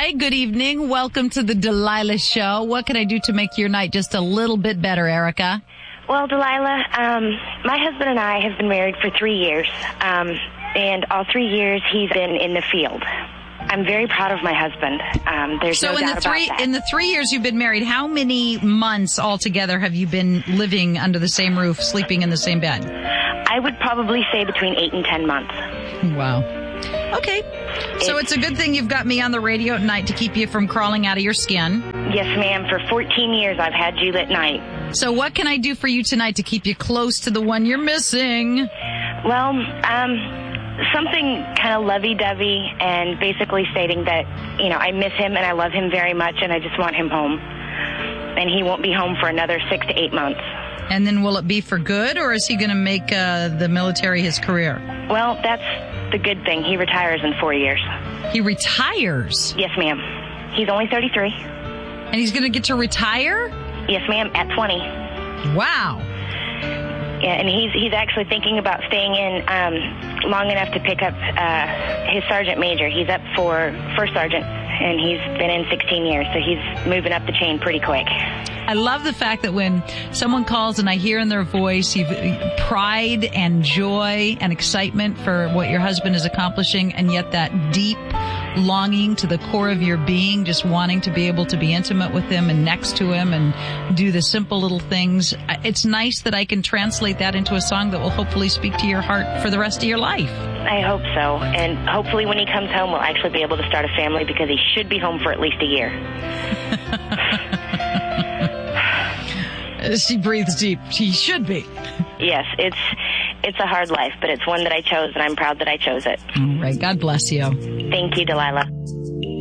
Hi, good evening. Welcome to the Delilah Show. What can I do to make your night just a little bit better, Erica? Well, Delilah, my husband and I have been married for 3 years, and all 3 years he's been in the field. I'm very proud of my husband. There's no doubt about that. In the 3 years you've been married, how many months altogether have you been living under the same roof, sleeping in the same bed? I would probably say between 8 and 10 months. Wow. Okay. So it's a good thing you've got me on the radio at night to keep you from crawling out of your skin. Yes, ma'am. For 14 years I've had you at night. So what can I do for you tonight to keep you close to the one you're missing? Well, something kind of lovey-dovey and basically stating that, I miss him and I love him very much and I just want him home. And he won't be home for another 6 to 8 months. And then will it be for good, or is he going to make the military his career? Well, that's the good thing. He retires in 4 years. He retires? Yes, ma'am. He's only 33. And he's going to get to retire? Yes, ma'am, at 20. Wow. Yeah, and he's actually thinking about staying in long enough to pick up his sergeant major. He's up for first sergeant, and he's been in 16 years, so he's moving up the chain pretty quick. I love the fact that when someone calls and I hear in their voice pride and joy and excitement for what your husband is accomplishing, and yet that deep longing to the core of your being, just wanting to be able to be intimate with him and next to him and do the simple little things. It's nice that I can translate that into a song that will hopefully speak to your heart for the rest of your life. I hope so. And hopefully when he comes home, we'll actually be able to start a family because he should be home for at least a year. She breathes deep. She should be. Yes, it's a hard life, but it's one that I chose, and I'm proud that I chose it. All right. God bless you. Thank you, Delilah.